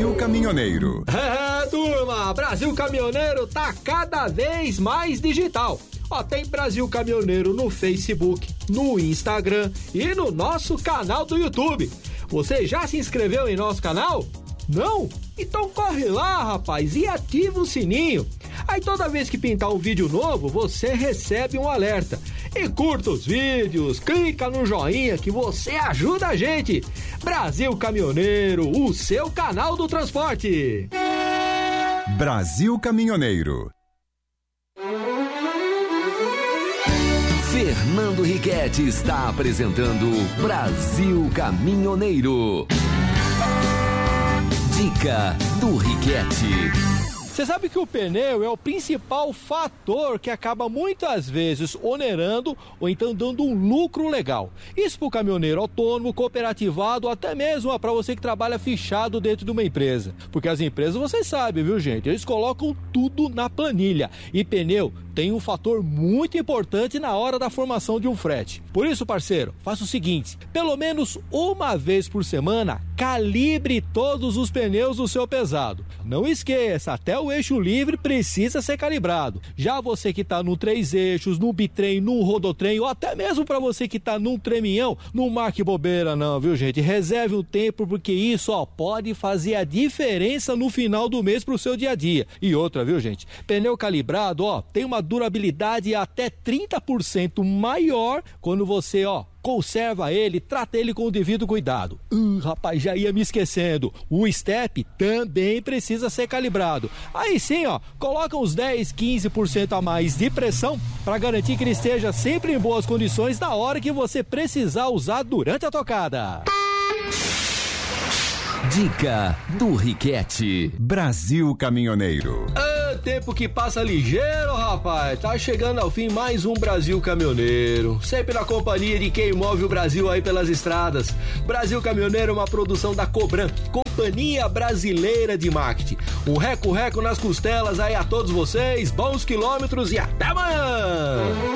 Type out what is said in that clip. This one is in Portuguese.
Brasil Caminhoneiro. É, turma, Brasil Caminhoneiro tá cada vez mais digital. Ó, tem Brasil Caminhoneiro no Facebook, no Instagram e no nosso canal do YouTube. Você já se inscreveu em nosso canal? Não? Então corre lá, rapaz, e ativa o sininho. Aí toda vez que pintar um vídeo novo, você recebe um alerta. E curta os vídeos, clica no joinha que você ajuda a gente. Brasil Caminhoneiro, o seu canal do transporte. Brasil Caminhoneiro. Fernando Riquetti está apresentando Brasil Caminhoneiro. Dica do Riquetti. Você sabe que o pneu é o principal fator que acaba muitas vezes onerando ou então dando um lucro legal. Isso para o caminhoneiro autônomo, cooperativado, até mesmo para você que trabalha fichado dentro de uma empresa. Porque as empresas, vocês sabem, viu, gente? Eles colocam tudo na planilha. E pneu tem um fator muito importante na hora da formação de um frete. Por isso, parceiro, faça o seguinte: pelo menos uma vez por semana, calibre todos os pneus do seu pesado. Não esqueça, até o eixo livre precisa ser calibrado. Já você que está no 3 eixos, no bitrem, no rodotrem, ou até mesmo para você que está num tremião, não marque bobeira não, viu, gente? Reserve um tempo, porque isso, ó, pode fazer a diferença no final do mês pro seu dia a dia. E outra, viu, gente? Pneu calibrado, ó, tem uma durabilidade até 30% maior quando você, ó, conserva ele, trata ele com o devido cuidado. Rapaz, já ia me esquecendo. O step também precisa ser calibrado. Aí sim, ó, coloca uns 10, 15% a mais de pressão para garantir que ele esteja sempre em boas condições na hora que você precisar usar durante a tocada. Dica do Riquetti. Brasil Caminhoneiro. Tempo que passa ligeiro, rapaz. Tá chegando ao fim mais um Brasil Caminhoneiro. Sempre na companhia de quem move o Brasil aí pelas estradas. Brasil Caminhoneiro é uma produção da Cobran, Companhia Brasileira de Marketing. Um reco-reco nas costelas aí a todos vocês. Bons quilômetros e até amanhã!